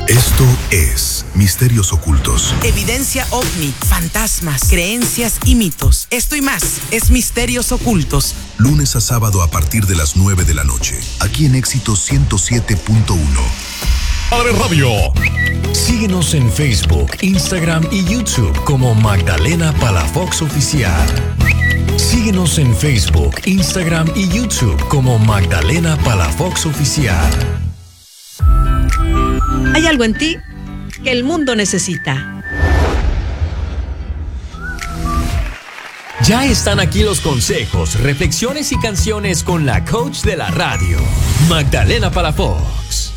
Esto es Misterios Ocultos. Evidencia OVNI, fantasmas, creencias y mitos. Esto y más es Misterios Ocultos. Lunes a sábado a partir de las 9 de la noche. Aquí en Éxito 107.1. Padre Radio. Síguenos en Facebook, Instagram y YouTube como Magdalena Palafox Oficial. Síguenos en Facebook, Instagram y YouTube como Magdalena Palafox Oficial. Hay algo en ti que el mundo necesita. Ya están aquí los consejos, reflexiones y canciones con la coach de la radio, Magdalena Palafox.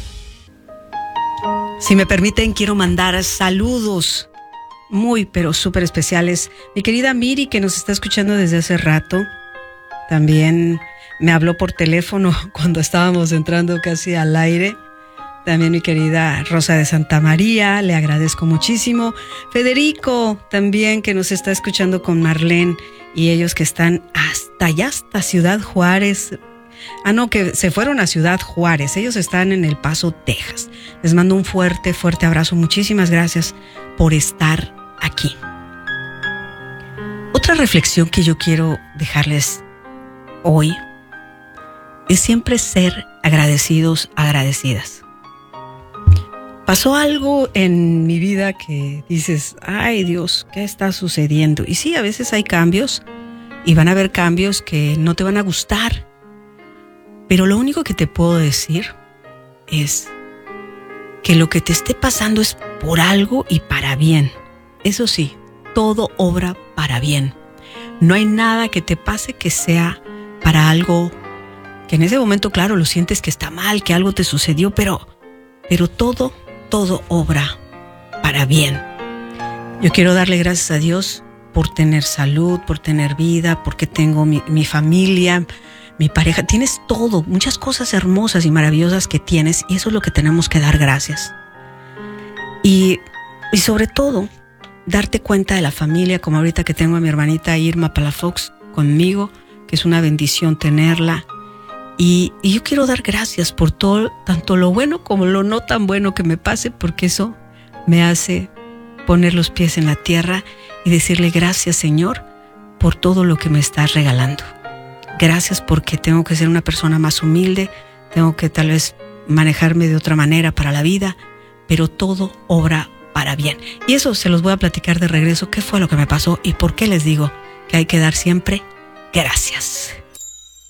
Si me permiten, quiero mandar saludos muy, pero súper especiales. Mi querida Miri, que nos está escuchando desde hace rato, también me habló por teléfono cuando estábamos entrando casi al aire. También mi querida Rosa de Santa María, le agradezco muchísimo. Federico también, que nos está escuchando con Marlene, y ellos que están hasta allá, hasta Ciudad Juárez. Que se fueron a Ciudad Juárez. Ellos están en El Paso, Texas. Les mando un fuerte, fuerte abrazo. Muchísimas gracias por estar aquí. Otra reflexión que yo quiero dejarles hoy es siempre ser agradecidos, agradecidas. Pasó algo en mi vida que dices, ay Dios, ¿qué está sucediendo? Y sí, a veces hay cambios y van a haber cambios que no te van a gustar. Pero lo único que te puedo decir es que lo que te esté pasando es por algo y para bien. Eso sí, todo obra para bien. No hay nada que te pase que sea para algo que en ese momento, claro, lo sientes que está mal, que algo te sucedió, pero todo obra para bien. Yo quiero darle gracias a Dios por tener salud, por tener vida, porque tengo mi familia, mi pareja. Tienes todo, muchas cosas hermosas y maravillosas que tienes, y eso es lo que tenemos que dar gracias. Y sobre todo, darte cuenta de la familia, como ahorita que tengo a mi hermanita Irma Palafox conmigo, que es una bendición tenerla. Y yo quiero dar gracias por todo, tanto lo bueno como lo no tan bueno que me pase, porque eso me hace poner los pies en la tierra y decirle gracias, Señor, por todo lo que me estás regalando. Gracias, porque tengo que ser una persona más humilde, tengo que tal vez manejarme de otra manera para la vida, pero todo obra para bien. Y eso se los voy a platicar de regreso, qué fue lo que me pasó y por qué les digo que hay que dar siempre gracias.